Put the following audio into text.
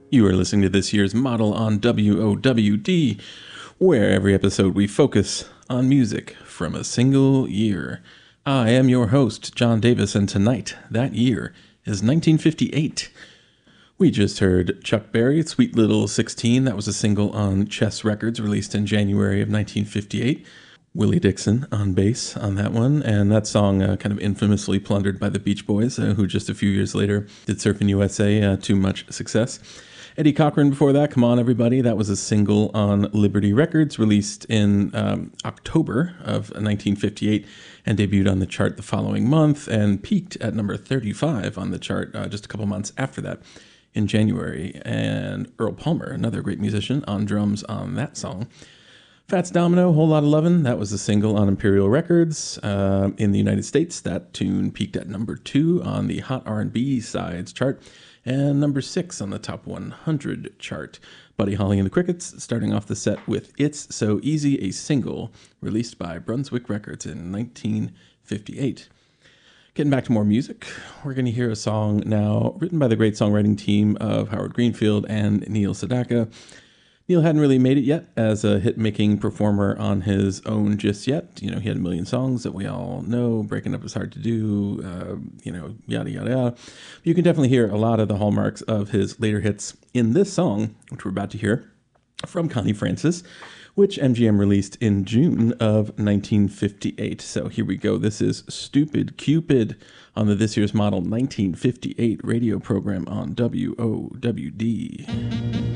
You are listening to this year's Model on WOWD, where every episode we focus on music from a single year. I am your host, John Davis, and tonight, that year is 1958. We just heard Chuck Berry, Sweet Little 16. That was a single on Chess Records released in January of 1958. Willie Dixon on bass on that one, and that song kind of infamously plundered by the Beach Boys, who just a few years later did Surfin' USA to much success. Eddie Cochran before that, Come On Everybody, that was a single on Liberty Records released in October of 1958 and debuted on the chart the following month and peaked at number 35 on the chart just a couple months after that in January. And Earl Palmer, another great musician, on drums on that song. Fats Domino, Whole Lotta Lovin', that was a single on Imperial Records in the United States. That tune peaked at number 2 on the Hot R&B Sides chart and number 6 on the Top 100 chart. Buddy Holly and the Crickets starting off the set with It's So Easy, a single released by Brunswick Records in 1958. Getting back to more music, we're going to hear a song now written by the great songwriting team of Howard Greenfield and Neil Sedaka. Neil hadn't really made it yet as a hit-making performer on his own just yet. You know, he had a million songs that we all know. Breaking Up Is Hard to Do, yada, yada, yada. You can definitely hear a lot of the hallmarks of his later hits in this song, which we're about to hear from Connie Francis, which MGM released in June of 1958. So here we go. This is Stupid Cupid on the This Year's Model 1958 radio program on WOWD.